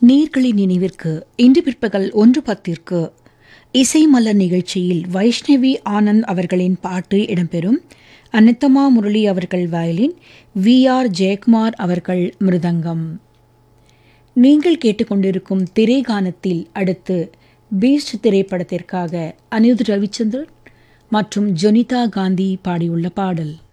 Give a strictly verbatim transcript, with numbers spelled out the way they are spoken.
நீர்களின் நினைவிற்கு இன்று பிற்பகல் ஒன்று பத்திற்கு இசை மலர் நிகழ்ச்சியில் வைஷ்ணவி ஆனந்த் அவர்களின் பாட்டு இடம்பெறும். அனிதமா முரளி அவர்கள் வயலின், வி ஆர் ஜெயக்குமார் அவர்கள் மிருதங்கம். நீங்கள் கேட்டுக்கொண்டிருக்கும் திரைகானத்தில் அடுத்து பீஸ்ட் திரைப்படத்திற்காக அனிருத் ரவிச்சந்திரன் மற்றும் ஜொனிதா காந்தி பாடியுள்ள பாடல்.